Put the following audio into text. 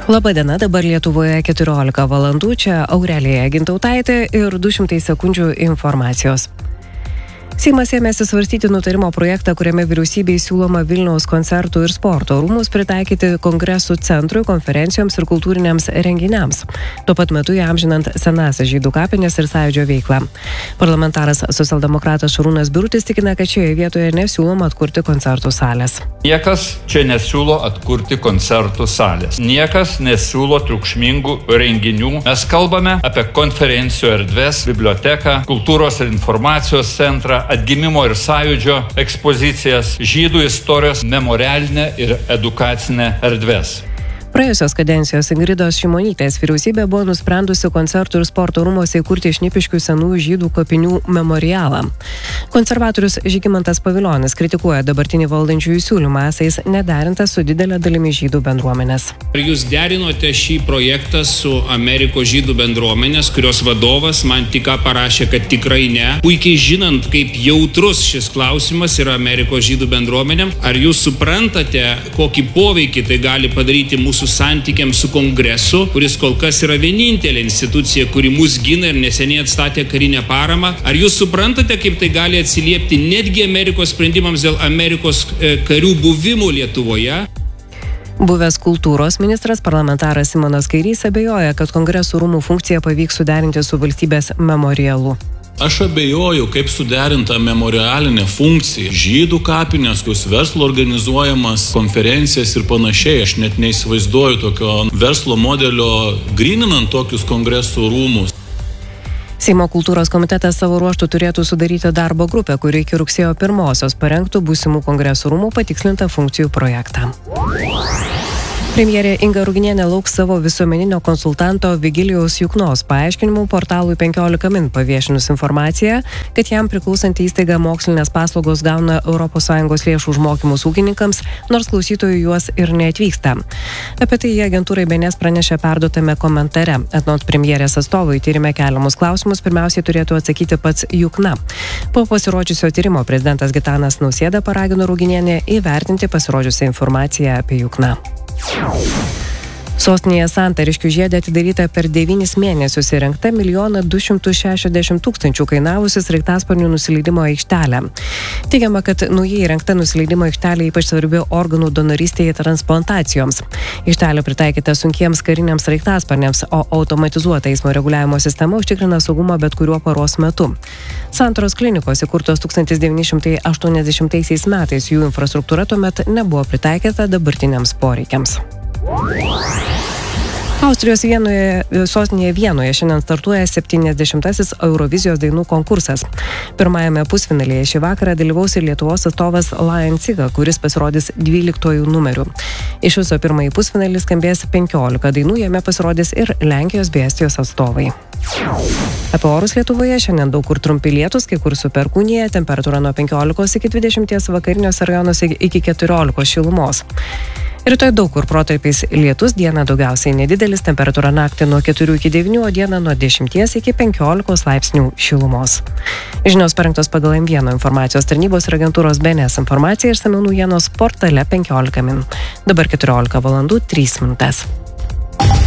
Labadiena, dabar Lietuvoje 14 valandų, čia Aurelija Gintautaitė ir 200 sekundžių informacijos. Seimas ėmėsi svarstyti nutarimo projektą, kuriame vyriausybei siūloma Vilniaus koncertų ir sporto rūmus pritaikyti kongresų centrui, konferencijoms ir kultūriniams renginiams. Tuo pat metu įamžinant senąsias žydų kapines ir sąjūdžio veiklą. Parlamentaras socialdemokratas Šarūnas Birutis tikina, kad šioje vietoje nesiūloma atkurti koncertų salės. Niekas čia nesiūlo atkurti koncertų salės. Niekas nesiūlo triukšmingų renginių. Mes kalbame apie konferencijų erdves, biblioteką, kultūros ir informacijos centrą, atgimimo ir sąjūdžio ekspozicijas, žydų istorijos memorialinę ir edukacinę erdves. Praėjusios kadencijos Ingridos Šimonytės vyriausybė buvo nusprendusi koncertų ir sporto rūmose įkurti Šnipiškių senųjų žydų kapinių memorialą. Konservatorius Žygimantas Pavilionis kritikuoja dabartinį valdančiųjų siūlymą, esais nederintas su didelė dalimi žydų bendruomenės. Ar jūs derinote šį projektą su Amerikos žydų bendruomenės, kurios vadovas man tik parašė, kad tikrai ne? Puikiai žinant, kaip jautrus šis klausimas yra Amerikos žydų bendruomenėm, ar jūs suprantate, kokį poveikį tai gali padaryti mūsų santykiams su kongresu, kuris kol kas yra vienintelė institucija, kuri mus gina ir neseniai atstatė karinę paramą? Ar jūs suprantate, kaip tai gali atsiliepti netgi Amerikos sprendimams dėl Amerikos karių buvimų Lietuvoje? Buvęs kultūros ministras parlamentaras Simonas Kairys abejoja, kad kongresų rūmų funkciją pavyks suderinti su valstybės memorialu. Aš abejoju, kaip suderinta memorialinė funkcija, žydų kapinės, kus verslo organizuojamas, konferencijas ir panašiai. Aš net neįsivaizduoju tokio verslo modelio gryninant tokius kongresų rūmus. Seimo kultūros komitetas savo ruožtų turėtų sudaryti darbo grupę, kuri iki rugsėjo 1 parengtų būsimų kongresų rūmų patikslintą funkcijų projektą. Premjerė Inga Ruginienė lauks savo visuomeninio konsultanto Vigilijaus Juknos paaiškinimų portalui 15 min paviešinus informaciją, kad jam priklausanti įstaiga mokslinės paslaugos gauna ES lėšų už mokymus ūkininkams, nors klausytojų juos ir neatvyksta. Apie tai agentūrai BNS pranešė perduotame komentare. Anot premjerės atstovai tyrime keliamus klausimus pirmiausiai turėtų atsakyti pats Jukna. Po pasirodžiusio tyrimo prezidentas Gitanas Nausėda paragino Ruginienę įvertinti pasirodžiusią informaciją apie Jukną. Sostinėje Santariškių žiede atidaryta per 9 mėnesius įrengta 1 260 000 kainavusi sraigtasparnių nusileidimo aikštelė. Teigiama, kad naujai įrengta nusileidimo aikštelė ypač svarbi organų donorystėje transplantacijoms. Aikštelė pritaikyta sunkiems kariniams sraigtasparniams, o automatizuota eismo reguliavimo sistema užtikrina saugumą bet kuriuo paros metu. Santaros klinikos įkurtos 1980 metais, jų infrastruktūra tuomet nebuvo pritaikyta dabartiniams poreikiams. Austrijos sostinėje Vienoje šiandien startuoja 70-asis Eurovizijos dainų konkursas. Pirmajame pusfinalyje šį vakarą dalyvaus ir Lietuvos atstovas Lion Ciga, kuris pasirodys 12 numeriu. Iš viso pirmąjį pusfinalį skambės 15 dainų, jame pasirodys ir Lenkijos bei Estijos atstovai. Apie orus Lietuvoje šiandien daug kur trumpi lietūs, kai kur su perkūnija, temperatūra nuo 15 iki 20, vakariniuose rajonuose iki 14 šilumos. Rytoj daug kur protarpiais lietus, dieną daugiausiai nedidelis, temperatūra naktį nuo 4 iki 9, o dieną nuo 10 iki 15 laipsnių šilumos. Žinios parengtos pagal M1 informacijos tarnybos ir agentūros BNS informacija ir išsamių naujienos portale 15 min. Dabar 14 valandų 3 minutės.